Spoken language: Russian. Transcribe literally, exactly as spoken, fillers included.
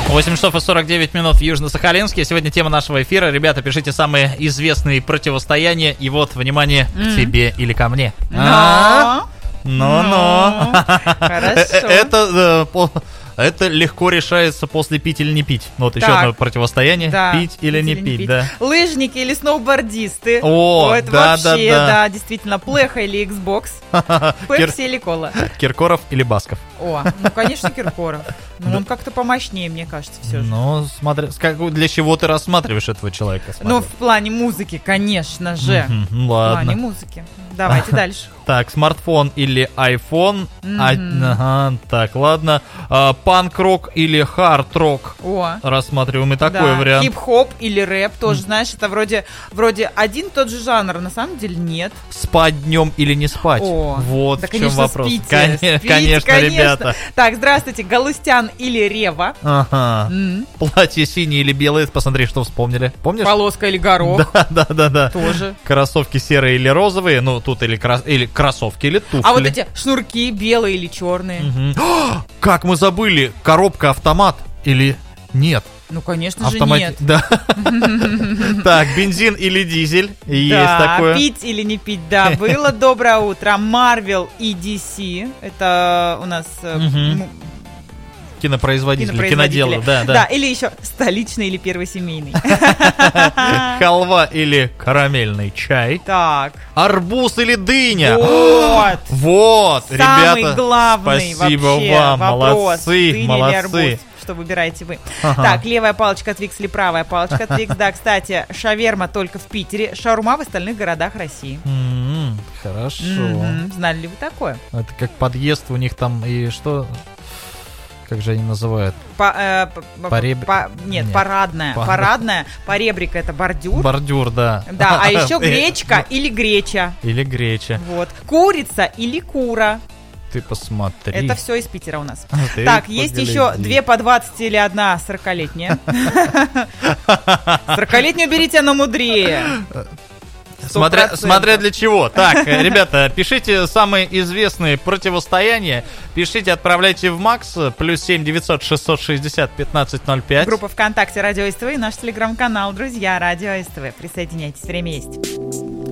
восемь часов и сорок девять минут в Южно-Сахалинске. Сегодня тема нашего эфира. Ребята, пишите самые известные противостояния. И вот, внимание, mm. к тебе или ко мне. Но. Но-но. Хорошо. Это... Это легко решается после пить или не пить. Ну, вот так, еще одно противостояние. Да. Пить или пить не или пить, не пить, да. Лыжники или сноубордисты. О, это да, вообще, да, да. да, действительно, плеха или Xbox. Пепси или кола. Киркоров или Басков. О, ну, конечно, Киркоров. Ну, он как-то помощнее, мне кажется, все же. Ну, смотри, для чего ты рассматриваешь этого человека? Ну, в плане музыки, конечно же. Ладно. В плане музыки. Давайте дальше. Так, смартфон или iPhone. Mm-hmm. А, ага, так, ладно. А, панк-рок или хард-рок. О. Рассматриваем и такой да. вариант. Хип-хоп или рэп. Тоже, mm. знаешь, это вроде, вроде один тот же жанр. На самом деле нет. Спать днем или не спать. О. Вот да, в чем конечно, вопрос. Спите, Кон- спите, конечно, конечно, ребята. Так, здравствуйте. Галустян или Рева. Ага. Mm. Платье синее или белое. Посмотри, что вспомнили. Помнишь? Полоска или горох. Да, да, да, да. Тоже. Кроссовки серые или розовые. Ну, тут или, крос... или кроссовки или туфли. А вот эти шнурки белые или черные. Угу. Как мы забыли, коробка автомат или нет? Ну, конечно Автомат... же, нет. Да. Так, бензин или дизель? Есть да, такое. Пить или не пить, да. Было доброе утро. Марвел и ди си. Это у нас... Кинопроизводители, киноделы, да, да. Да, или еще столичный или первосемейный. Халва или карамельный чай. Так. Арбуз или дыня. Вот. Вот, самый ребята. главный спасибо вообще вам, вопрос. молодцы, Дыня молодцы. Или арбуз, что выбираете вы. Ага. Так, левая палочка от Викс или правая палочка от Викс. Да, кстати, шаверма только в Питере, шаурма в остальных городах России. Mm-hmm, хорошо. Mm-hmm. Знали ли вы такое? Это как подъезд у них там и что... Как же они называют? По, э, Пореб... по, нет, нет, парадная. Пар... Парадная. Поребрик — это бордюр. Бордюр, да. Да, а еще гречка или греча. Или греча. Вот. Курица или кура. Ты посмотри. Это все из Питера у нас. Ты так, есть погляди. Еще две по двадцать или одна сорокалетняя. Сорокалетнюю берите, она мудрее. Смотря, смотря для чего. Так, ребята, пишите самые известные противостояния. Пишите, отправляйте в Макс. Плюс семь девятьсот шестьсот шестьдесят пятнадцать ноль пять. Группа ВКонтакте Радио СТВ и наш телеграм-канал. Друзья, Радио СТВ. Присоединяйтесь, время есть.